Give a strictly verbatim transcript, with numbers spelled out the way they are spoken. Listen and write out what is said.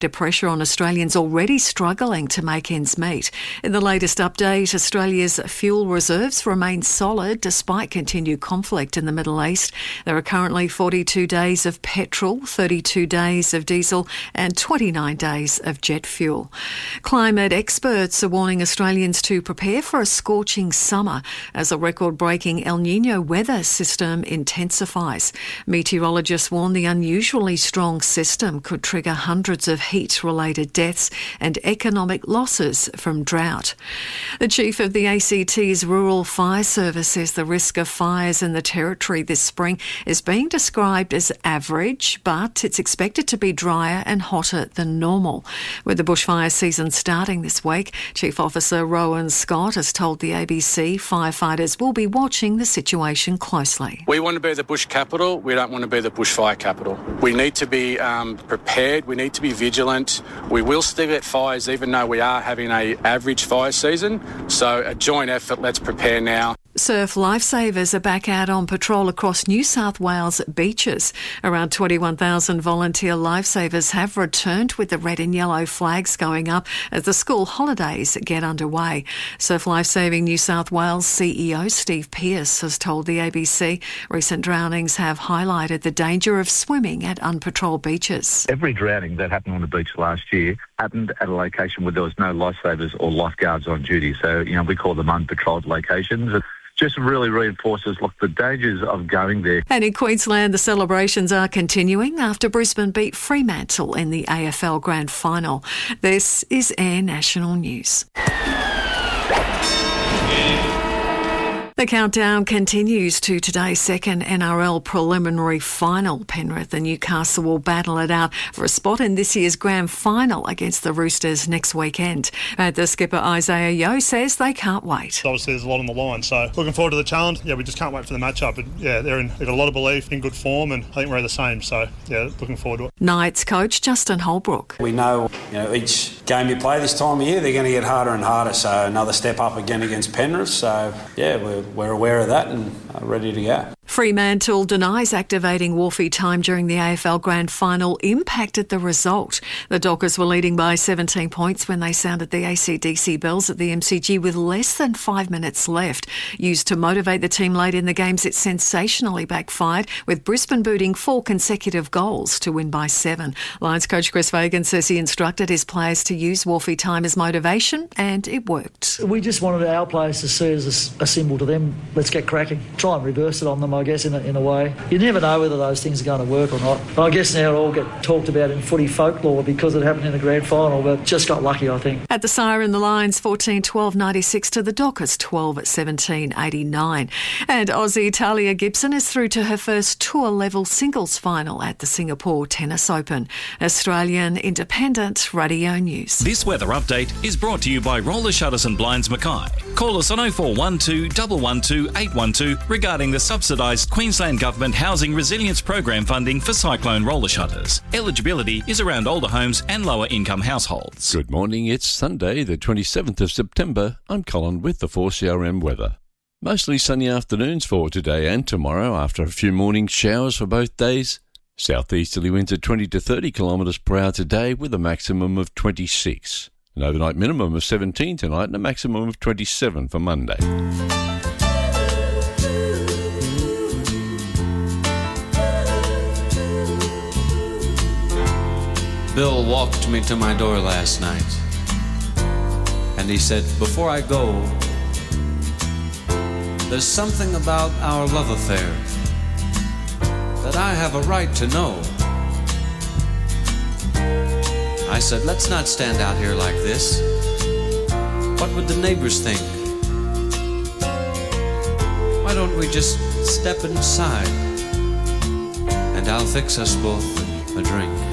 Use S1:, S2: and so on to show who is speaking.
S1: pressure on Australians already struggling to make ends meet. In the latest update, Australia's fuel reserves remain solid despite continued conflict in the Middle East. There are currently forty-two days of petrol, thirty-two days of diesel and twenty-nine days of jet fuel. Climate experts are warning Australians to prepare for a scorching summer as a record-breaking El Niño weather system intensifies. Meteorologists warn the unusually strong system could trigger hundreds of heat-related deaths and economic losses from drought. The chief of the A C T's Rural Fire Service says the risk of fires in the territory this spring is being described as average, but it's expected to be drier and hotter than normal. With the bushfire season starting this week, Chief Officer Rowan Scott has told the A B C firefighters will be watching the situation closely.
S2: We want to be the bush capital. We don't want to be the bushfire capital. We need to be um, prepared. We need to be vigilant. We will still get fires even though we are having an average fire season. So a joint effort, let's prepare now.
S1: Surf lifesavers are back out on patrol across New South Wales beaches. Around twenty-one thousand volunteer lifesavers have returned with the red and yellow flags going up as the school holidays get underway. Surf Lifesaving New South Wales C E O Steve Pearce has told the A B C recent drownings have highlighted the danger of swimming at unpatrolled beaches.
S3: Every drowning that happened on the beach last year happened at a location where there was no lifesavers or lifeguards on duty. So, you know, we call them unpatrolled locations. Just really reinforces, look, the dangers of going there.
S1: And in Queensland, the celebrations are continuing after Brisbane beat Fremantle in the A F L Grand Final. This is Air National News. The countdown continues to today's second N R L preliminary final. Penrith and Newcastle will battle it out for a spot in this year's grand final against the Roosters next weekend. Uh, the skipper Isaiah Yeo says they can't wait.
S4: Obviously there's a lot on the line, so looking forward to the challenge. Yeah, we just can't wait for the matchup. But yeah, they're in, they've got a lot of belief, in good form, and I think we're the same. So yeah, looking forward to it.
S1: Knights coach Justin Holbrook.
S5: We know, you know, each game you play this time of year, they're going to get harder and harder. So another step up again against Penrith. So yeah, we're We're aware of that and are ready to go.
S1: Fremantle denies activating Wolfie time during the A F L Grand Final impacted the result. The Dockers were leading by seventeen points when they sounded the A C D C bells at the M C G with less than five minutes left. Used to motivate the team late in the games, it sensationally backfired, with Brisbane booting four consecutive goals to win by seven. Lions coach Chris Fagan says he instructed his players to use Wolfie time as motivation, and it worked.
S6: We just wanted our players to see it as a, a symbol to them. Let's get cracking. Try and reverse it on them, I guess, in a, in a way. You never know whether those things are going to work or not. But I guess now it all get talked about in footy folklore because it happened in the grand final, but just got lucky, I think.
S1: At the Siren, the Lions fourteen twelve ninety-six to the Dockers twelve seventeen eighty-nine. And Aussie Talia Gibson is through to her first tour-level singles final at the Singapore Tennis Open. Australian Independent Radio News.
S7: This weather update is brought to you by Roller Shutters and Blinds Mackay. Call us on oh four one two, one one two, eight one two regarding the subsidised Queensland Government Housing Resilience Program funding for cyclone roller shutters. Eligibility is around older homes and lower income households.
S8: Good morning, it's Sunday the twenty-seventh of September. I'm Colin with the four C R M weather. Mostly sunny afternoons for today and tomorrow after a few morning showers for both days. Southeasterly winds at twenty to thirty kilometres per hour today with a maximum of twenty-six. An overnight minimum of seventeen tonight and a maximum of twenty-seven for Monday.
S9: Bill walked me to my door last night, and he said, "Before I go, there's something about our love affair that I have a right to know." I said, "Let's not stand out here like this. What would the neighbors think? Why don't we just step inside, and I'll fix us both a drink."